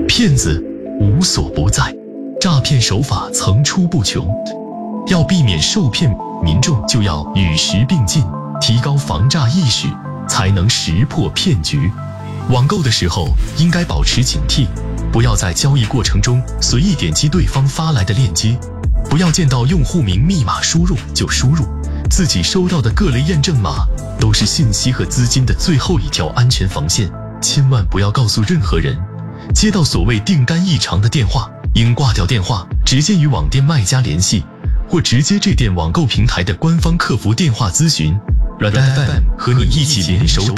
骗子无所不在，诈骗手法层出不穷。要避免受骗，民众就要与时并进，提高防诈意识，才能识破骗局。网购的时候应该保持警惕，不要在交易过程中随意点击对方发来的链接，不要见到用户名密码输入就输入，自己收到的各类验证码都是信息和资金的最后一条安全防线，千万不要告诉任何人。接到所谓订单异常的电话，应挂掉电话，直接与网店卖家联系，或直接致电网购平台的官方客服电话咨询。软蛋 FM 和你一起联手